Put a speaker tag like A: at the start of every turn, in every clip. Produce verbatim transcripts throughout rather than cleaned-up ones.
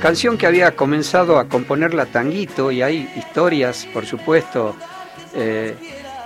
A: canción que había comenzado a componerla Tanguito, y hay historias, por supuesto, eh,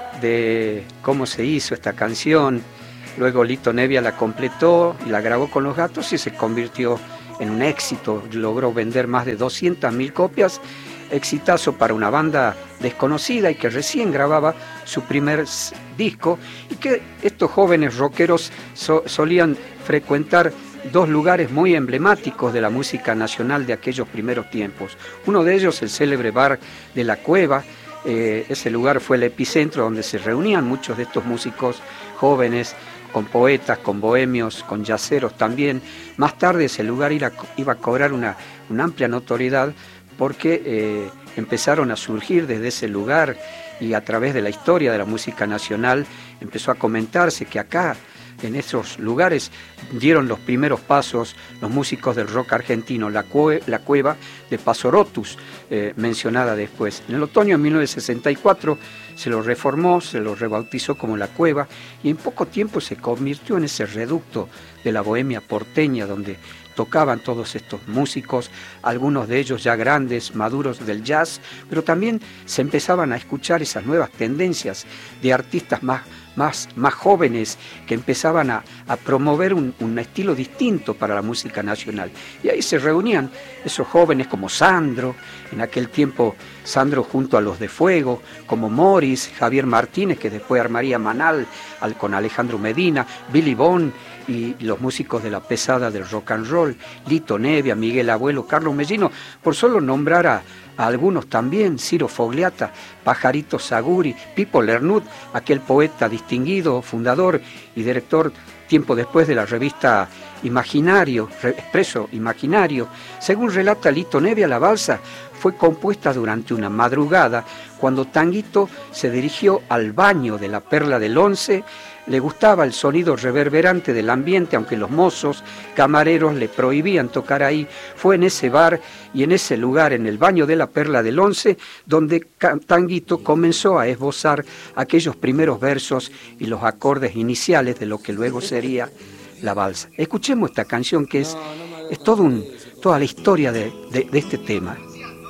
A: de cómo se hizo esta canción. Luego Lito Nevia la completó y la grabó con Los Gatos y se convirtió en un éxito. Logró vender más de doscientas mil copias, exitazo para una banda desconocida y que recién grababa su primer disco, y que estos jóvenes rockeros so, solían frecuentar dos lugares muy emblemáticos de la música nacional de aquellos primeros tiempos. Uno de ellos, el célebre bar de La Cueva. Eh, ese lugar fue el epicentro donde se reunían muchos de estos músicos jóvenes, con poetas, con bohemios, con yaceros también. Más tarde ese lugar iba, iba a cobrar una, una amplia notoriedad, porque eh, empezaron a surgir desde ese lugar, y a través de la historia de la música nacional empezó a comentarse que acá, en esos lugares, dieron los primeros pasos los músicos del rock argentino. La, cue, la Cueva de Pasorotus, eh, mencionada después. En el otoño de mil novecientos sesenta y cuatro se lo reformó, se lo rebautizó como La Cueva, y en poco tiempo se convirtió en ese reducto de la bohemia porteña, donde tocaban todos estos músicos, algunos de ellos ya grandes, maduros del jazz, pero también se empezaban a escuchar esas nuevas tendencias de artistas más, más, más jóvenes, que empezaban a, a promover un, un estilo distinto para la música nacional. Y ahí se reunían esos jóvenes como Sandro, en aquel tiempo Sandro junto a los de Fuego, como Morris, Javier Martínez, que después armaría Manal al, con Alejandro Medina, Billy Bond, y los músicos de la pesada del rock and roll, Lito Nevia, Miguel Abuelo, Carlos Mellino, por solo nombrar a, a algunos también, Ciro Fogliata, Pajarito Saguri, Pipo Lernud, aquel poeta distinguido, fundador y director tiempo después de la revista Imaginario, Expreso Imaginario. Según relata Lito Nevia, la balsa fue compuesta durante una madrugada, cuando Tanguito se dirigió al baño de la Perla del Once. Le gustaba el sonido reverberante del ambiente, aunque los mozos, camareros le prohibían tocar ahí. Fue en ese bar y en ese lugar, en el baño de la Perla del Once, donde Tanguito comenzó a esbozar aquellos primeros versos y los acordes iniciales de lo que luego sería la balsa. Escuchemos esta canción, que es, es todo un, toda la historia de, de, de este tema.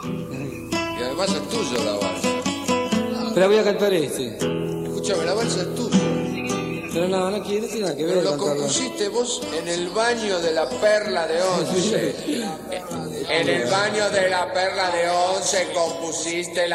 B: Y además es tuyo la balsa.
C: Pero voy a cantar este.
B: Escúchame, la balsa es tuya.
C: Pero no, no quiere, no tiene nada que ver.
B: Pero lo compusiste vos en el baño de la Perla de Once. En el baño de la Perla de Once compusiste la